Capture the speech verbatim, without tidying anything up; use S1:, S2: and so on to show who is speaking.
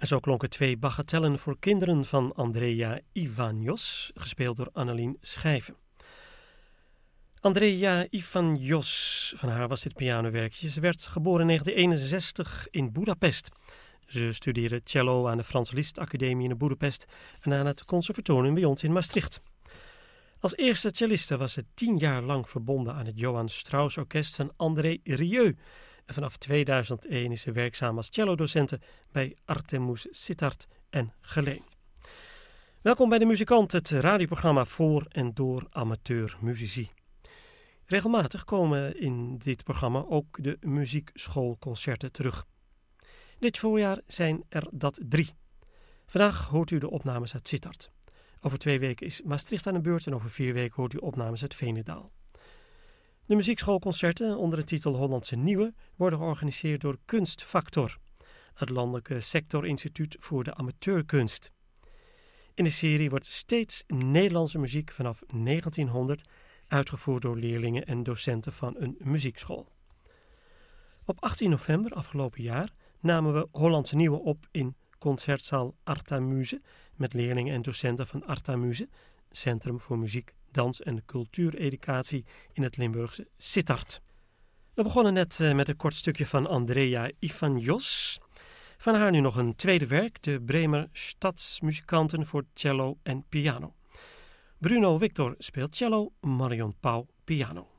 S1: En zo klonken twee bagatellen voor kinderen van Andrea Ivanios, gespeeld door Annelien Schijven. Andrea Ivanios, van haar was dit pianowerkje. Ze werd geboren in negentien eenenzestig in Budapest. Ze studeerde cello aan de Frans Liszt Academie in Budapest en aan het Conservatorium bij ons in Maastricht. Als eerste celliste was ze tien jaar lang verbonden aan het Johann Strauss Orkest van André Rieu. En vanaf tweeduizend één is ze werkzaam als cellodocente bij Artemus Sittard en Geleen. Welkom bij De Muzikant, het radioprogramma voor en door amateurmuzici. Regelmatig komen in dit programma ook de muziekschoolconcerten terug. Dit voorjaar zijn er dat drie. Vandaag hoort u de opnames uit Sittard. Over twee weken is Maastricht aan de beurt en over vier weken hoort u opnames uit Veenendaal. De muziekschoolconcerten onder de titel Hollandse Nieuwe worden georganiseerd door Kunstfactor, het landelijke sectorinstituut voor de amateurkunst. In de serie wordt steeds Nederlandse muziek vanaf negentienhonderd uitgevoerd door leerlingen en docenten van een muziekschool. Op achttien november afgelopen jaar namen we Hollandse Nieuwe op in concertzaal Artamuse met leerlingen en docenten van Artamuse, Centrum voor Muziek, Dans en Cultuureducatie in het Limburgse Sittard. We begonnen net met een kort stukje van Andrea Ivanios. Van haar nu nog een tweede werk, de Bremer Stadsmuzikanten voor cello en piano. Bruno Victor speelt cello, Marion Pauw piano.